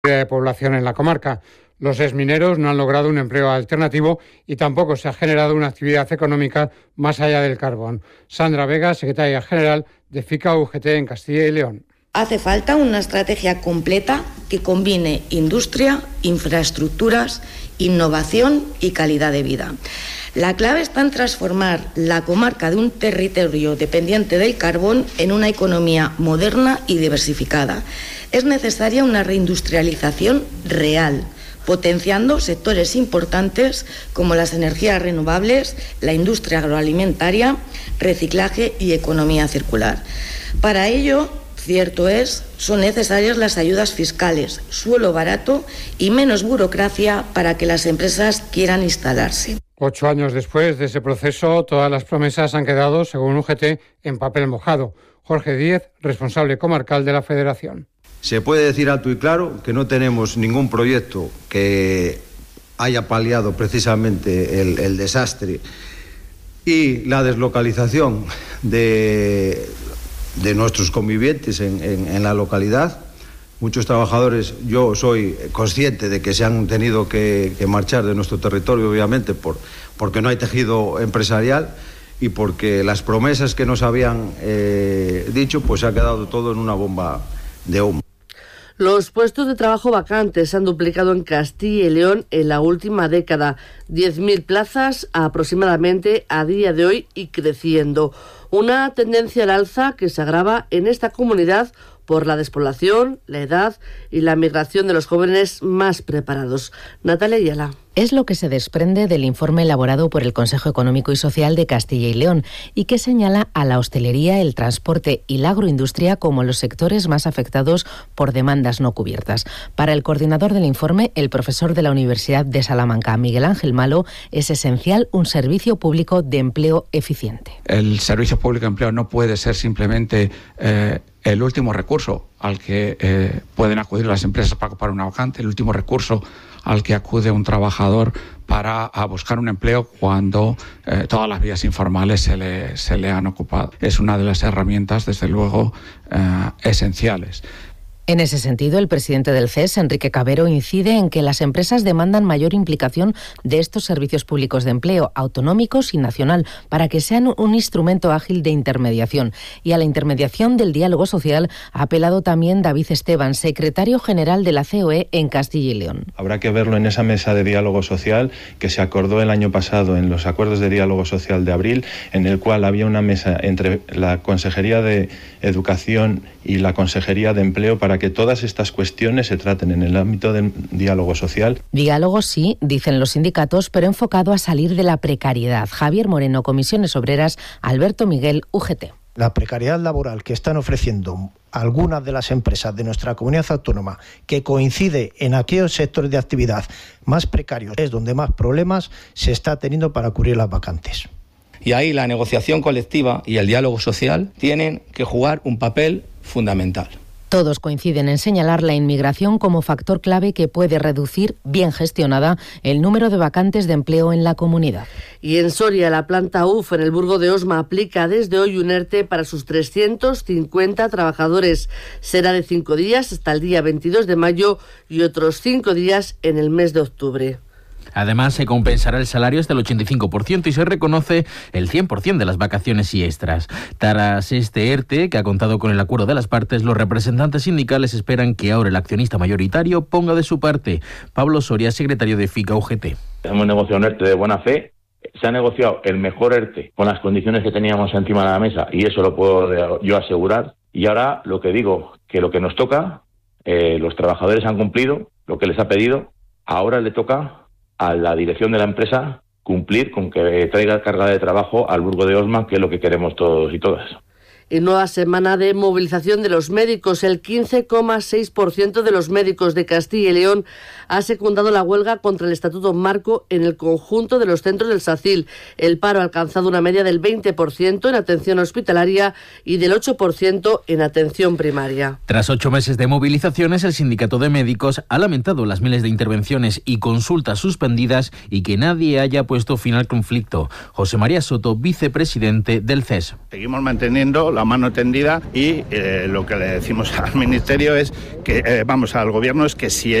de población en la comarca. Los exmineros no han logrado un empleo alternativo y tampoco se ha generado una actividad económica más allá del carbón. Sandra Vega, secretaria general de FICA-UGT en Castilla y León. Hace falta una estrategia completa que combine industria, infraestructuras, innovación y calidad de vida. La clave está en transformar la comarca de un territorio dependiente del carbón en una economía moderna y diversificada. Es necesaria una reindustrialización real, potenciando sectores importantes como las energías renovables, la industria agroalimentaria, reciclaje y economía circular. Para ello, cierto es, son necesarias las ayudas fiscales, suelo barato y menos burocracia para que las empresas quieran instalarse. 8 años después de ese proceso, todas las promesas han quedado, según UGT, en papel mojado. Jorge Díez, responsable comarcal de la Federación. Se puede decir alto y claro que no tenemos ningún proyecto que haya paliado precisamente el desastre y la deslocalización de nuestros convivientes en la localidad. Muchos trabajadores, yo soy consciente de que se han tenido que marchar de nuestro territorio, obviamente, porque no hay tejido empresarial y porque las promesas que nos habían dicho, pues ha quedado todo en una bomba de humo. Los puestos de trabajo vacantes se han duplicado en Castilla y León en la última década. 10.000 plazas aproximadamente a día de hoy y creciendo. Una tendencia al alza que se agrava en esta comunidad por la despoblación, la edad y la migración de los jóvenes más preparados. Natalia Ayala. Es lo que se desprende del informe elaborado por el Consejo Económico y Social de Castilla y León y que señala a la hostelería, el transporte y la agroindustria como los sectores más afectados por demandas no cubiertas. Para el coordinador del informe, el profesor de la Universidad de Salamanca, Miguel Ángel Malo, es esencial un servicio público de empleo eficiente. El servicio público de empleo no puede ser simplemente el último recurso al que pueden acudir las empresas para ocupar una vacante, el último recurso al que acude un trabajador para buscar un empleo cuando todas las vías informales se le han ocupado. Es una de las herramientas, desde luego, esenciales. En ese sentido, el presidente del CES, Enrique Cabero, incide en que las empresas demandan mayor implicación de estos servicios públicos de empleo, autonómicos y nacional, para que sean un instrumento ágil de intermediación. Y a la intermediación del diálogo social ha apelado también David Esteban, secretario general de la COE en Castilla y León. Habrá que verlo en esa mesa de diálogo social que se acordó el año pasado en los acuerdos de diálogo social de abril, en el cual había una mesa entre la Consejería de Educación y la Consejería de Empleo para que todas estas cuestiones se traten en el ámbito del diálogo social. Diálogo sí, dicen los sindicatos, pero enfocado a salir de la precariedad. Javier Moreno, Comisiones Obreras, Alberto Miguel, UGT. La precariedad laboral que están ofreciendo algunas de las empresas de nuestra comunidad autónoma, que coincide en aquellos sectores de actividad más precarios, es donde más problemas se está teniendo para cubrir las vacantes. Y ahí la negociación colectiva y el diálogo social tienen que jugar un papel fundamental. Todos coinciden en señalar la inmigración como factor clave que puede reducir, bien gestionada, el número de vacantes de empleo en la comunidad. Y en Soria, la planta UF en el Burgo de Osma aplica desde hoy un ERTE para sus 350 trabajadores. Será de 5 días hasta el día 22 de mayo y otros 5 días en el mes de octubre. Además, se compensará el salario hasta el 85% y se reconoce el 100% de las vacaciones y extras. Tras este ERTE, que ha contado con el acuerdo de las partes, los representantes sindicales esperan que ahora el accionista mayoritario ponga de su parte. Pablo Soria, secretario de FICA-UGT. Hemos negociado un ERTE de buena fe. Se ha negociado el mejor ERTE con las condiciones que teníamos encima de la mesa y eso lo puedo yo asegurar. Y ahora lo que digo, que lo que nos toca, los trabajadores han cumplido lo que les ha pedido, ahora le toca a la dirección de la empresa cumplir con que traiga carga de trabajo al Burgo de Osma, que es lo que queremos todos y todas. En nueva semana de movilización de los médicos, el 15,6% de los médicos de Castilla y León ha secundado la huelga contra el Estatuto Marco en el conjunto de los centros del SACIL. El paro ha alcanzado una media del 20% en atención hospitalaria y del 8% en atención primaria. Tras 8 meses de movilizaciones, el sindicato de médicos ha lamentado las miles de intervenciones y consultas suspendidas y que nadie haya puesto fin al conflicto. José María Soto, vicepresidente del CES. Seguimos manteniendo la la mano tendida y lo que le decimos al Ministerio es que, al Gobierno es que si